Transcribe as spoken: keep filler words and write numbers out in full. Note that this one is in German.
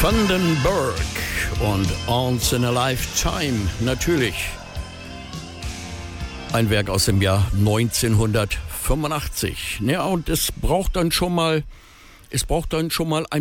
Vandenberg und Once in a Lifetime, natürlich. Ein Werk aus dem Jahr neunzehnhundertfünfundachtzig. Ja, und es braucht dann schon mal, es braucht dann schon mal ein